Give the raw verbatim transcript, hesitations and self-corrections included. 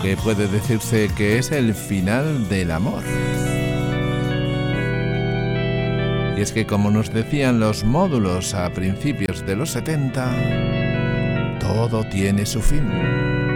que puede decirse que es el final del amor. Y es que, como nos decían los módulos a principios de los setenta, todo tiene su fin.